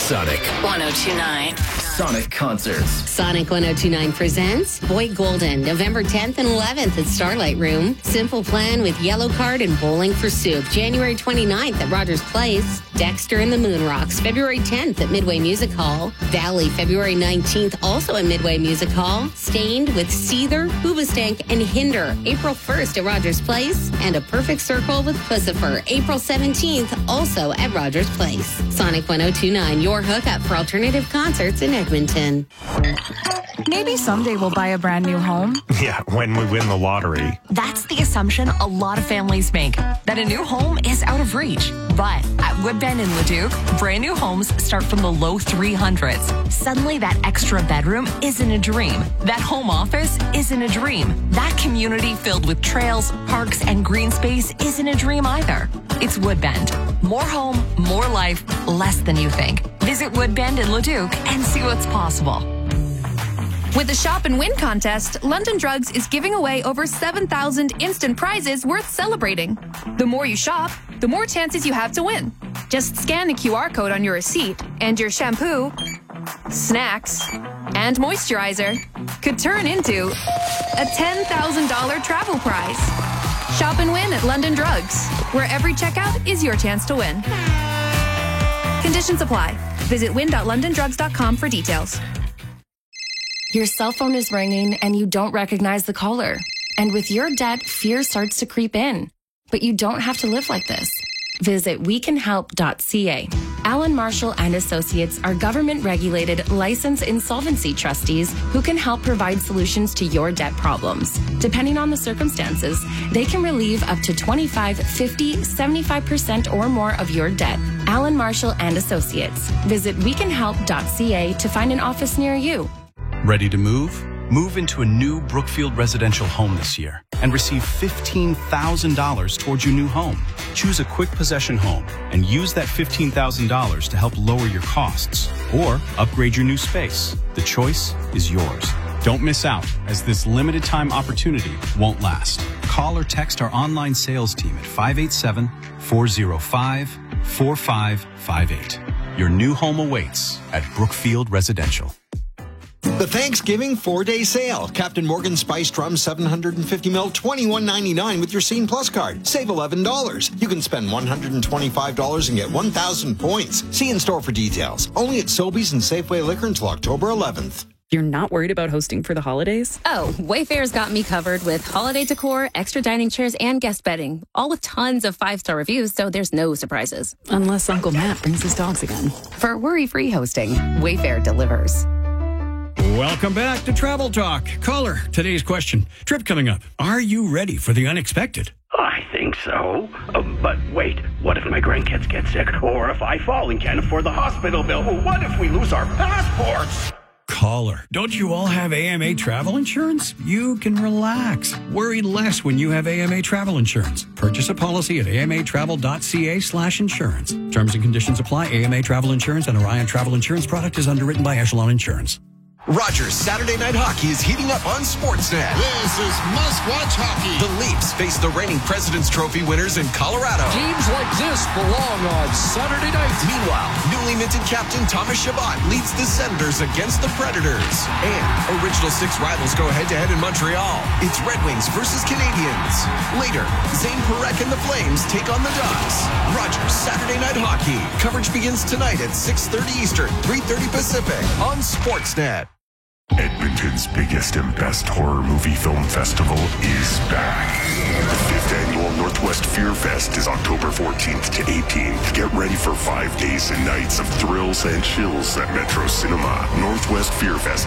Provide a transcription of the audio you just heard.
Sonic 1029. Sonic Concerts. Sonic 1029 presents Boy Golden, November 10th and 11th at Starlight Room. Simple Plan with Yellow Card and Bowling for Soup. January 29th at Rogers Place. Dexter and the Moon Rocks, February 10th at Midway Music Hall. Valley, February 19th, also at Midway Music Hall. Stained with Seether, Hoobastank, and Hinder, April 1st at Rogers Place. And A Perfect Circle with Pussifer, April 17th, also at Rogers Place. Sonic 1029, your hookup for alternative concerts in Edmonton. Maybe someday we'll buy a brand new home. Yeah, when we win the lottery. That's the assumption a lot of families make, that a new home is out of reach. But at Woodbend in Leduc, brand new homes start from the low 300s. Suddenly that extra bedroom isn't a dream. That home office isn't a dream. That community filled with trails, parks, and green space isn't a dream either. It's Woodbend. More home, more life, less than you think. Visit Woodbend in Leduc and see what's possible. With the Shop and Win contest, London Drugs is giving away over 7,000 instant prizes worth celebrating. The more you shop, the more chances you have to win. Just scan the QR code on your receipt, and your shampoo, snacks, and moisturizer could turn into a $10,000 travel prize. Shop and win at London Drugs, where every checkout is your chance to win. Conditions apply. Visit win.londondrugs.com for details. Your cell phone is ringing and you don't recognize the caller. And with your debt, fear starts to creep in. But you don't have to live like this. Visit wecanhelp.ca. Alan Marshall and Associates are government-regulated, licensed insolvency trustees who can help provide solutions to your debt problems. Depending on the circumstances, they can relieve up to 25, 50, 75% or more of your debt. Alan Marshall and Associates. Visit wecanhelp.ca to find an office near you. Ready to move? Move into a new Brookfield residential home this year and receive $15,000 towards your new home. Choose a quick possession home and use that $15,000 to help lower your costs or upgrade your new space. The choice is yours. Don't miss out, as this limited time opportunity won't last. Call or text our online sales team at 587-405-4558. Your new home awaits at Brookfield Residential. The Thanksgiving 4-day sale. Captain Morgan Spiced Rum 750ml, $21.99 with your Scene Plus card. Save $11. You can spend $125 and get 1,000 points. See in store for details. Only at Sobeys and Safeway Liquor until October 11th. You're not worried about hosting for the holidays? Oh, Wayfair's got me covered with holiday decor, extra dining chairs, and guest bedding. All with tons of 5-star reviews, so there's no surprises. Unless Uncle Matt brings his dogs again. For worry-free hosting, Wayfair delivers. Welcome back to Travel Talk. Caller, today's question. Trip coming up. Are you ready for the unexpected? I think so. But wait, what if my grandkids get sick? Or if I fall and can't afford the hospital bill? What if we lose our passports? Caller, don't you all have AMA travel insurance? You can relax. Worry less when you have AMA travel insurance. Purchase a policy at amatravel.ca/insurance. Terms and conditions apply. AMA Travel Insurance and Orion Travel Insurance product is underwritten by Echelon Insurance. Rogers Saturday Night Hockey is heating up on Sportsnet. This is must-watch hockey. The Leafs face the reigning President's Trophy winners in Colorado. Games like this belong on Saturday night. Meanwhile, newly minted captain Thomas Chabot leads the Senators against the Predators. And original six rivals go head-to-head in Montreal. It's Red Wings versus Canadiens. Later, Zane Parekh and the Flames take on the Ducks. Rogers Saturday Night Hockey. Coverage begins tonight at 6:30 Eastern, 3:30 Pacific on Sportsnet. Edmonton's biggest and best horror movie film festival is back. The 5th annual Northwest Fear Fest is October 14th to 18th. Get ready for 5 days and nights of thrills and chills at Metro Cinema. Northwest Fear Fest